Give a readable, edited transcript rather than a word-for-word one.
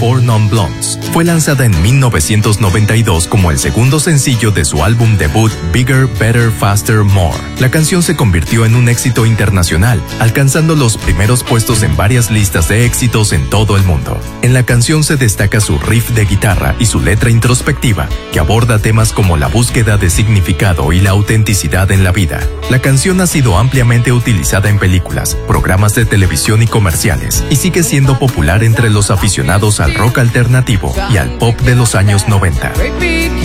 Four Non Blondes. Fue lanzada en 1992 como el segundo sencillo de su álbum debut Bigger, Better, Faster, More. La canción se convirtió en un éxito internacional, alcanzando los primeros puestos en varias listas de éxitos en todo el mundo. En la canción se destaca su riff de guitarra y su letra introspectiva, que aborda temas como la búsqueda de significado y la autenticidad en la vida. La canción ha sido ampliamente utilizada en películas, programas de televisión y comerciales, y sigue siendo popular entre los aficionados al rock alternativo y al pop de los años 90.